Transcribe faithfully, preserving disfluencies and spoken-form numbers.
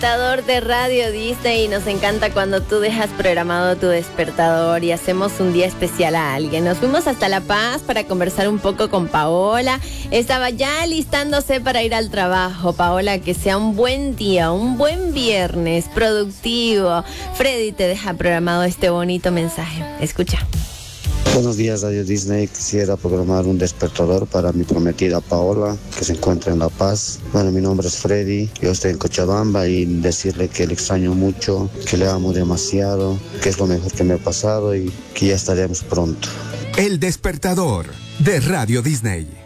despertador de Radio Disney y nos encanta cuando tú dejas programado tu despertador y hacemos un día especial a alguien. Nos fuimos hasta La Paz para conversar un poco con Paola. Estaba ya alistándose para ir al trabajo. Paola, que sea un buen día, un buen viernes, productivo. Freddy te deja programado este bonito mensaje. Escucha. Buenos días, Radio Disney. Quisiera programar un despertador para mi prometida Paola, que se encuentra en La Paz. Bueno, mi nombre es Freddy, yo estoy en Cochabamba, y decirle que le extraño mucho, que le amo demasiado, que es lo mejor que me ha pasado y que ya estaremos pronto. El despertador de Radio Disney.